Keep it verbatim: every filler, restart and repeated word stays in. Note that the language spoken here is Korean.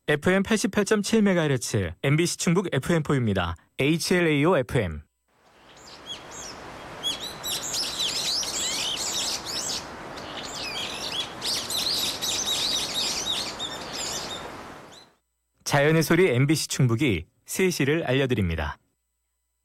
에프엠 팔십팔 점 칠 메가헤르츠 엠비씨 충북 에프엠포입니다. 에이치엘에이오 에프엠. 자연의 소리 엠비씨 충북이 세 시를 알려드립니다.